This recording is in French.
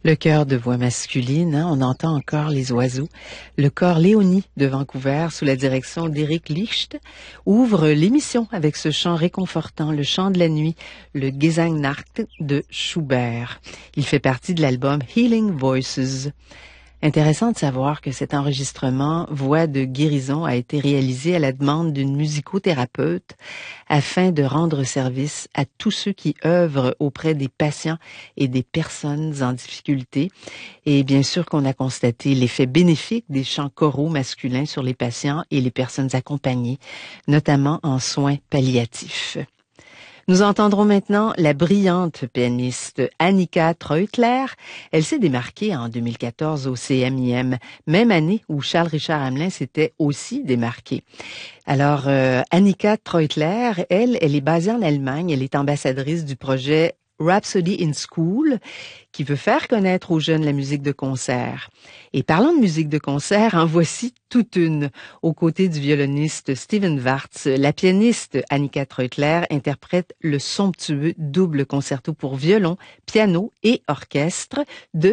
Le chœur de voix masculine, on entend encore les oiseaux. Le chœur Léonie de Vancouver, sous la direction d'Éric Licht, ouvre l'émission avec ce chant réconfortant, le chant de la nuit, le Gesangnacht de Schubert. Il fait partie de l'album Healing Voices. Intéressant de savoir que cet enregistrement Voix de guérison a été réalisé à la demande d'une musicothérapeute afin de rendre service à tous ceux qui œuvrent auprès des patients et des personnes en difficulté. Et bien sûr qu'on a constaté l'effet bénéfique des chants choraux masculins sur les patients et les personnes accompagnées, notamment en soins palliatifs. Nous entendrons maintenant la brillante pianiste Annika Treutler. Elle s'est démarquée en 2014 au CMIM, même année où Charles-Richard Hamelin s'était aussi démarqué. Alors, Annika Treutler, elle est basée en Allemagne. Elle est ambassadrice du projet Rhapsody in School, qui veut faire connaître aux jeunes la musique de concert. Et parlant de musique de concert, en voici toute une. Aux côtés du violoniste Steven Wartz, la pianiste Annika Treutler interprète le somptueux double concerto pour violon, piano et orchestre de